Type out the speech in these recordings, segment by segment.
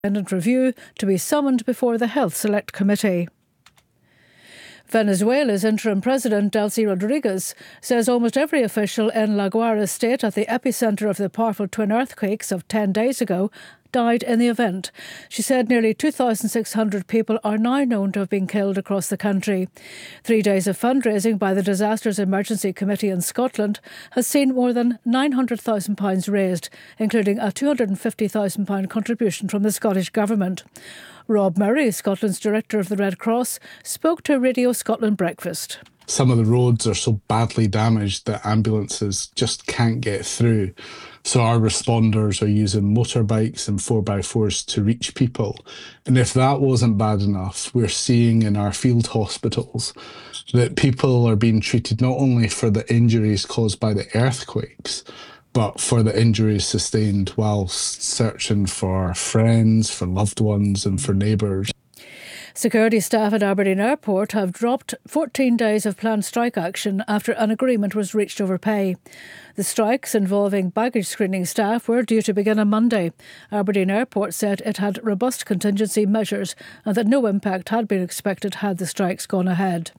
independent review to be summoned before the Health Select Committee. Venezuela's interim president, Delcy Rodriguez, says almost every official in La Guaira state, at the epicentre of the powerful twin earthquakes of 10 days ago, died in the event. She said nearly 2,600 people are now known to have been killed across the country. 3 days of fundraising by the Disasters Emergency Committee in Scotland has seen more than £900,000 raised, including a £250,000 contribution from the Scottish Government. Rob Murray, Scotland's director of the Red Cross, spoke to Radio Scotland Breakfast. Some of the roads are so badly damaged that ambulances just can't get through. So our responders are using motorbikes and 4x4s to reach people. And if that wasn't bad enough, we're seeing in our field hospitals that people are being treated not only for the injuries caused by the earthquakes, but for the injuries sustained whilst searching for friends, for loved ones and for neighbours. Security staff at Aberdeen Airport have dropped 14 days of planned strike action after an agreement was reached over pay. The strikes involving baggage screening staff were due to begin on Monday. Aberdeen Airport said it had robust contingency measures and that no impact had been expected had the strikes gone ahead.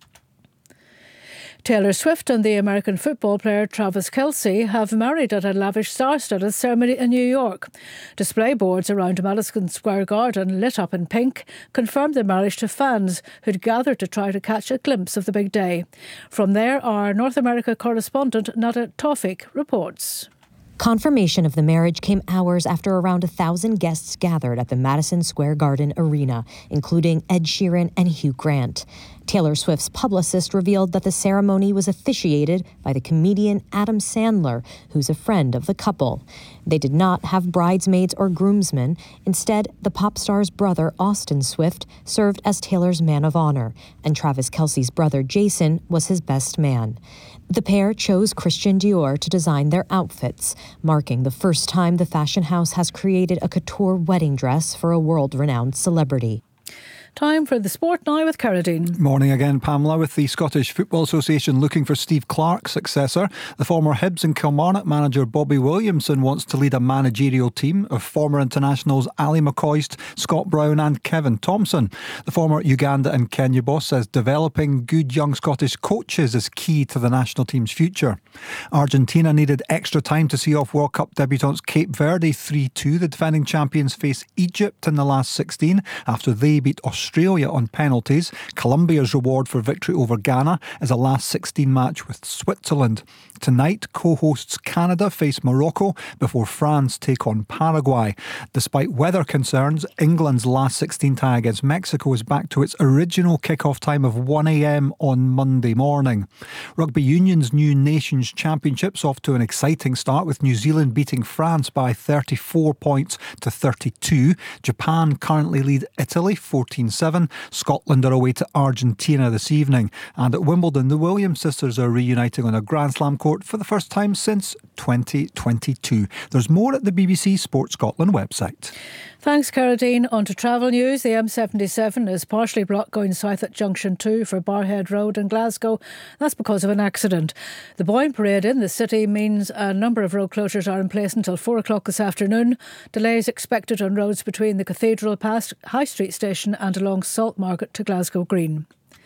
Taylor Swift and the American football player Travis Kelce have married at a lavish star-studded ceremony in New York. Display boards around Madison Square Garden, lit up in pink, confirmed the marriage to fans who'd gathered to try to catch a glimpse of the big day. From there, our North America correspondent Nada Tawfik reports. Confirmation of the marriage came hours after around 1,000 guests gathered at the Madison Square Garden arena, including Ed Sheeran and Hugh Grant. Taylor Swift's publicist revealed that the ceremony was officiated by the comedian Adam Sandler, who's a friend of the couple. They did not have bridesmaids or groomsmen. Instead, the pop star's brother, Austin Swift, served as Taylor's man of honor, and Travis Kelce's brother, Jason, was his best man. The pair chose Christian Dior to design their outfits, marking the first time the fashion house has created a couture wedding dress for a world-renowned celebrity. Time for the sport now with Carradine. Morning again, Pamela. With the Scottish Football Association looking for Steve Clarke's successor, the former Hibs and Kilmarnock manager Bobby Williamson wants to lead a managerial team of former internationals Ali McCoist, Scott Brown and Kevin Thompson. The former Uganda and Kenya boss says developing good young Scottish coaches is key to the national team's future. Argentina needed extra time to see off World Cup debutants Cape Verde 3-2. The defending champions face Egypt in the last 16 after they beat Australia on penalties. Colombia's reward for victory over Ghana is a last 16 match with Switzerland. Tonight, co-hosts Canada face Morocco before France take on Paraguay. Despite weather concerns, England's last 16 tie against Mexico is back to its original kick-off time of 1 a.m. on Monday morning. Rugby Union's new Nations Championships off to an exciting start with New Zealand beating France by 34 points to 32. Japan currently lead Italy 14-7. Scotland are away to Argentina this evening. And at Wimbledon, the Williams sisters are reuniting on a Grand Slam court for the first time since 2022. There's more at the BBC Sport Scotland website. Thanks, Carradine. On to travel news. The M77 is partially blocked going south at Junction 2 for Barhead Road in Glasgow. That's because of an accident. The Boyne Parade in the city means a number of road closures are in place until 4 o'clock this afternoon. Delays expected on roads between the Cathedral past High Street Station and along Salt Market to Glasgow Green.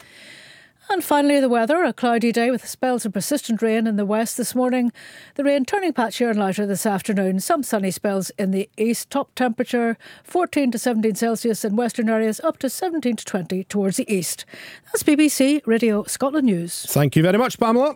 And finally, the weather. A cloudy day with spells of persistent rain in the west this morning. The rain turning patchier and lighter this afternoon. Some sunny spells in the east. Top temperature 14 to 17 Celsius in western areas, up to 17 to 20 towards the east. That's BBC Radio Scotland News. Thank you very much, Pamela.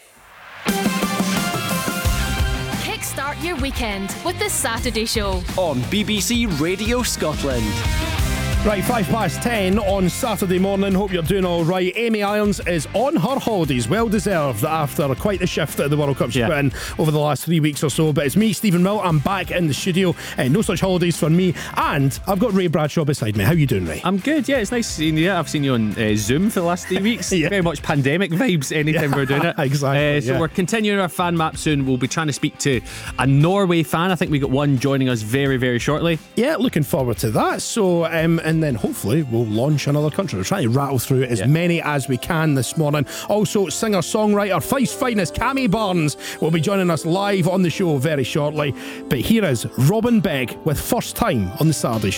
Kickstart your weekend with the Saturday Show on BBC Radio Scotland. Right, 10:05 on Saturday morning. Hope you're doing all right. Amy Irons is on her holidays, well deserved after quite the shift at the World Cup she's put in over the last 3 weeks or so. But it's me, Stephen Mill. I'm back in the studio. No such holidays for me. And I've got Ray Bradshaw beside me. How you doing, Ray? I'm good. Yeah, it's nice seeing you. I've seen you on Zoom for the last 3 weeks. Very much pandemic vibes anytime we're doing it. Exactly. So we're continuing our fan map soon. We'll be trying to speak to a Norway fan. I think we got one joining us very, very shortly. Yeah, looking forward to that. So, and and then hopefully we'll launch another country. We're trying to rattle through as many as we can this morning. Also, singer-songwriter, Fife's finest, Cammy Barnes, will be joining us live on the show very shortly. But here is Robin Begg with First Time on the Saturday Show.